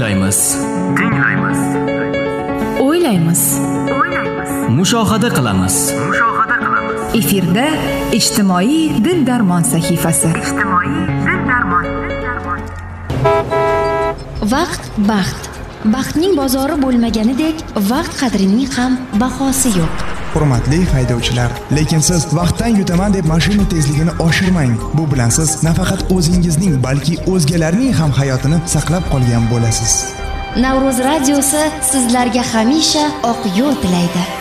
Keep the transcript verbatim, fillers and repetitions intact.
Tinglaymiz. Tinglaymiz. O'ylaymiz. O'ylaymiz. Mushohada qilamiz. Mushohada qilamiz. Efirda ijtimoiy dil darmon sahifasi. Ijtimoiy dil darmon. Dil darmon. Vaqt baxt. Baxtning bozori bo'lmaganidek, vaqt qadrining ham bahosi yo'q. Hurmatli haydovchilar, lekin siz vaqtdan yutaman deb mashina tezligini oshirmang. Bu bilan siz nafaqat o'zingizning, balki o'zgalarning ham hayotini saqlab qolgan bo'lasiz. Navro'z radiosi sizlarga hamisha oq yo'l tilaydi.